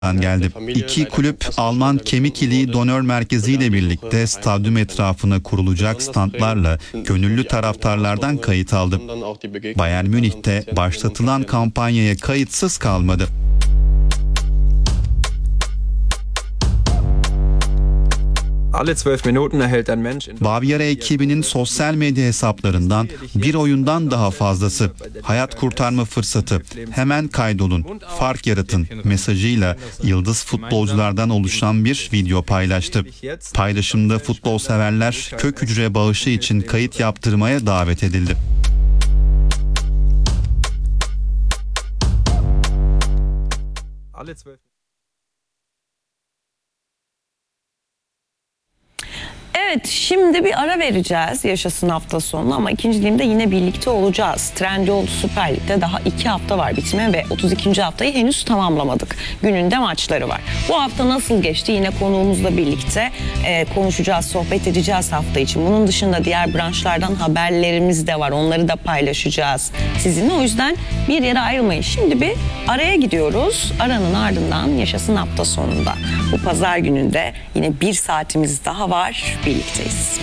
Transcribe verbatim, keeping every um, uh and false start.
geldi. İki kulüp Alman Kemik İliği Donör Merkezi ile birlikte stadyum etrafına kurulacak standlarla gönüllü taraftarlardan kayıt aldı. Bayern Münih'te başlatılan kampanyaya kayıtsız kalmadı. Bavyera ekibinin sosyal medya hesaplarından bir oyundan daha fazlası, hayat kurtarma fırsatı, hemen kaydolun, fark yaratın mesajıyla yıldız futbolculardan oluşan bir video paylaştı. Paylaşımda futbol severler kök hücre bağışı için kayıt yaptırmaya davet edildi. Evet, şimdi bir ara vereceğiz Yaşasın hafta sonu ama ikinci dilimde yine birlikte olacağız. Trendyol Süper Lig'de daha iki hafta var bitime ve otuz ikinci haftayı henüz tamamlamadık. Gününde maçları var. Bu hafta nasıl geçti yine konuğumuzla birlikte e, konuşacağız, sohbet edeceğiz hafta için. Bunun dışında diğer branşlardan haberlerimiz de var. Onları da paylaşacağız sizinle. O yüzden bir yere ayrılmayın. Şimdi bir araya gidiyoruz. Aranın ardından Yaşasın hafta sonunda. Bu pazar gününde yine bir saatimiz daha var. Birlikteyiz.